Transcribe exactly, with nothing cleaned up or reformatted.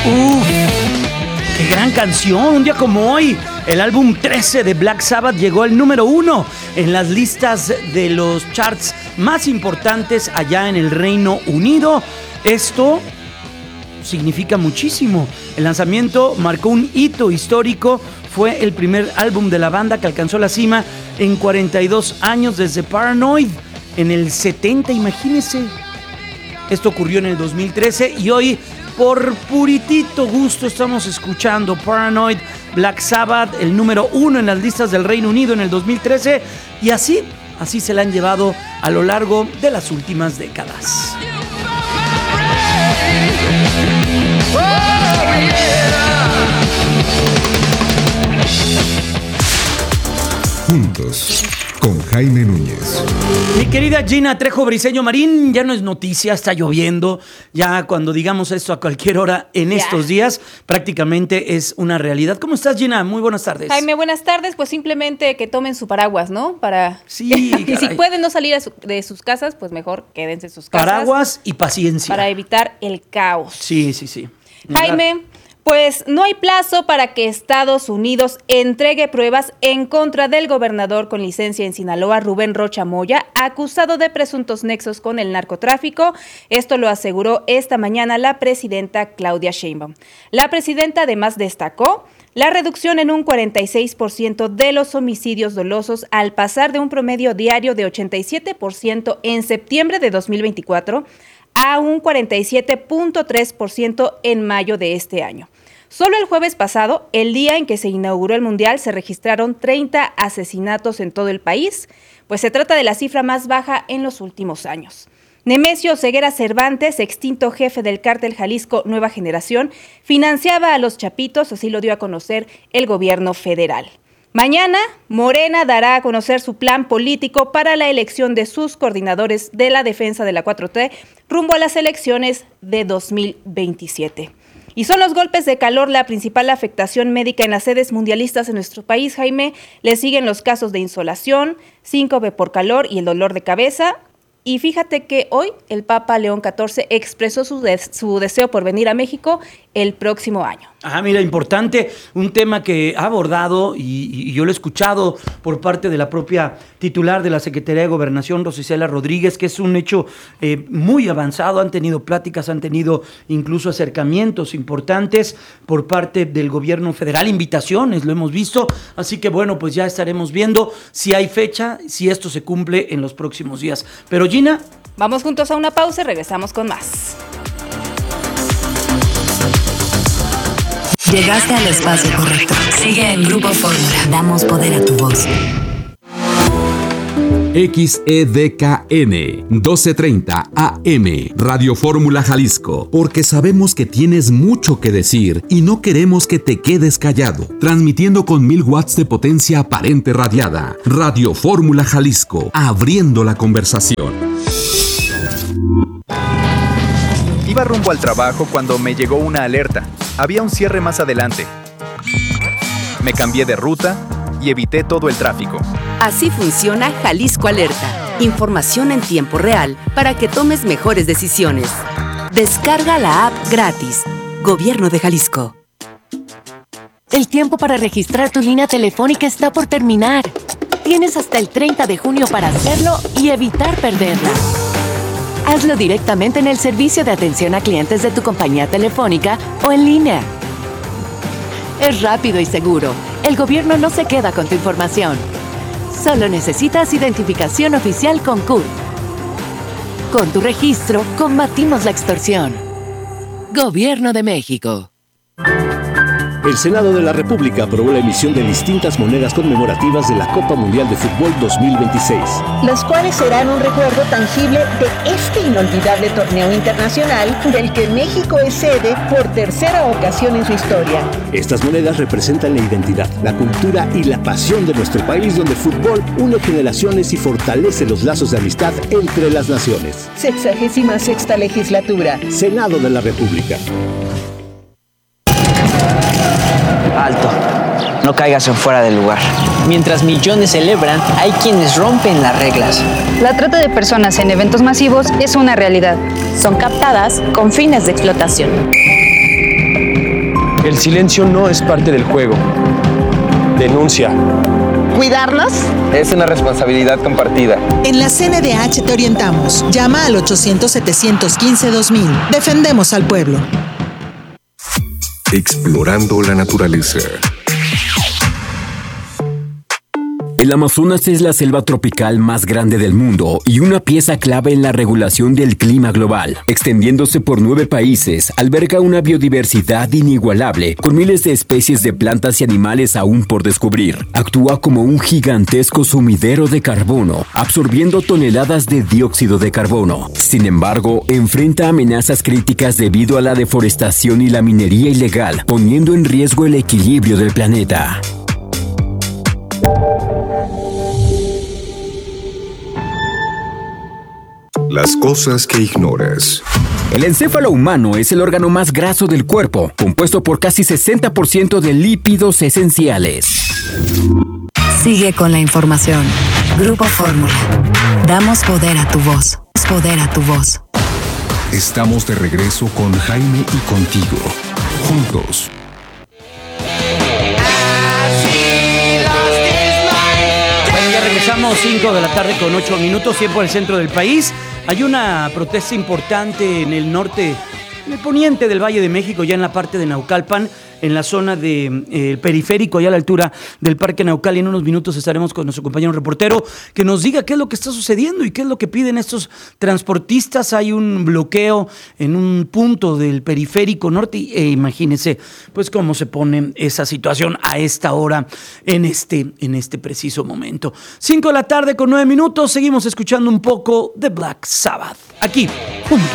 Uf, qué gran canción. Un día como hoy, el álbum trece de Black Sabbath llegó al número uno en las listas de los charts más importantes allá en el Reino Unido. Esto significa muchísimo. El lanzamiento marcó un hito histórico. Fue el primer álbum de la banda que alcanzó la cima en cuarenta y dos años desde Paranoid en el setenta, imagínense. Esto ocurrió en el dos mil trece y hoy, por puritito gusto, estamos escuchando Paranoid, Black Sabbath, el número uno en las listas del Reino Unido en el dos mil trece, y así, así se la han llevado a lo largo de las últimas décadas. Juntos, con Jaime Núñez. Mi querida Gina Trejo Briceño Marín, ya no es noticia, está lloviendo. Ya cuando digamos esto a cualquier hora en ya. estos días, prácticamente es una realidad. ¿Cómo estás, Gina? Muy buenas tardes. Jaime, buenas tardes. Pues simplemente que tomen su paraguas, ¿no? Para sí, y si pueden no salir su, de sus casas, pues mejor quédense en sus casas. Paraguas y paciencia. Para evitar el caos. Sí, sí, sí. Jaime, pues no hay plazo para que Estados Unidos entregue pruebas en contra del gobernador con licencia en Sinaloa, Rubén Rocha Moya, acusado de presuntos nexos con el narcotráfico. Esto lo aseguró esta mañana la presidenta Claudia Sheinbaum. La presidenta además destacó la reducción en un cuarenta y seis por ciento de los homicidios dolosos al pasar de un promedio diario de ochenta y siete por ciento en septiembre de dos mil veinticuatro a un cuarenta y siete punto tres por ciento en mayo de este año. Solo el jueves pasado, el día en que se inauguró el Mundial, se registraron treinta asesinatos en todo el país, pues se trata de la cifra más baja en los últimos años. Nemesio Ceguera Cervantes, extinto jefe del cártel Jalisco Nueva Generación, financiaba a los Chapitos, así lo dio a conocer el gobierno federal. Mañana, Morena dará a conocer su plan político para la elección de sus coordinadores de la defensa de la cuatro T rumbo a las elecciones de dos mil veintisiete. Y son los golpes de calor la principal afectación médica en las sedes mundialistas en nuestro país, Jaime. Le siguen los casos de insolación, síncope por calor y el dolor de cabeza. Y fíjate que hoy el Papa León catorce expresó su, de- su deseo por venir a México el próximo año. Ah, mira, importante, un tema que ha abordado y, y yo lo he escuchado por parte de la propia titular de la Secretaría de Gobernación, Rosicela Rodríguez, que es un hecho eh, muy avanzado. Han tenido pláticas, han tenido incluso acercamientos importantes por parte del gobierno federal, invitaciones, lo hemos visto. Así que bueno, pues ya estaremos viendo si hay fecha, si esto se cumple en los próximos días. Pero Gina, vamos juntos a una pausa y regresamos con más. Llegaste al espacio correcto. Sigue en Grupo Fórmula. Damos poder a tu voz. X E D K N doce treinta A M Radio Fórmula Jalisco, porque sabemos que tienes mucho que decir y no queremos que te quedes callado. Transmitiendo con mil watts de potencia aparente radiada. Radio Fórmula Jalisco, abriendo la conversación. Iba rumbo al trabajo cuando me llegó una alerta. Había un cierre más adelante. Me cambié de ruta y evité todo el tráfico. Así funciona Jalisco Alerta. Información en tiempo real para que tomes mejores decisiones. Descarga la app gratis. Gobierno de Jalisco. El tiempo para registrar tu línea telefónica está por terminar. Tienes hasta el treinta de junio para hacerlo y evitar perderla. Hazlo directamente en el servicio de atención a clientes de tu compañía telefónica o en línea. Es rápido y seguro. El gobierno no se queda con tu información. Solo necesitas identificación oficial con C U R. Con tu registro, combatimos la extorsión. Gobierno de México. El Senado de la República aprobó la emisión de distintas monedas conmemorativas de la Copa Mundial de Fútbol dos mil veintiséis. Las cuales serán un recuerdo tangible de este inolvidable torneo internacional del que México es sede por tercera ocasión en su historia. Estas monedas representan la identidad, la cultura y la pasión de nuestro país, donde el fútbol une generaciones y fortalece los lazos de amistad entre las naciones. Sexagésima sexta legislatura. Senado de la República. Alto, no caigas en fuera del lugar. Mientras millones celebran, hay quienes rompen las reglas. La trata de personas en eventos masivos es una realidad. Son captadas con fines de explotación. El silencio no es parte del juego. Denuncia. ¿Cuidarnos? Es una responsabilidad compartida. En la C N D H te orientamos. Llama al ochocientos, setecientos quince, dos mil. Defendemos al pueblo. Explorando la naturaleza. El Amazonas es la selva tropical más grande del mundo y una pieza clave en la regulación del clima global. Extendiéndose por nueve países, alberga una biodiversidad inigualable, con miles de especies de plantas y animales aún por descubrir. Actúa como un gigantesco sumidero de carbono, absorbiendo toneladas de dióxido de carbono. Sin embargo, enfrenta amenazas críticas debido a la deforestación y la minería ilegal, poniendo en riesgo el equilibrio del planeta. Las cosas que ignoras. El encéfalo humano es el órgano más graso del cuerpo, compuesto por casi sesenta por ciento de lípidos esenciales. Sigue con la información. Grupo Fórmula. Damos poder a tu voz. Poder a tu voz. Estamos de regreso con Jaime y contigo. Juntos. Regresamos cinco de la tarde con ocho minutos, tiempo del centro del país. Hay una protesta importante en el norte, en el poniente del Valle de México, ya en la parte de Naucalpan, en la zona del de, eh, periférico, ya a la altura del Parque Naucal. Y en unos minutos estaremos con nuestro compañero reportero que nos diga qué es lo que está sucediendo y qué es lo que piden estos transportistas. Hay un bloqueo en un punto del periférico norte e imagínense pues cómo se pone esa situación a esta hora en este, en este preciso momento. cinco de la tarde con nueve minutos, seguimos escuchando un poco de Black Sabbath aquí juntos.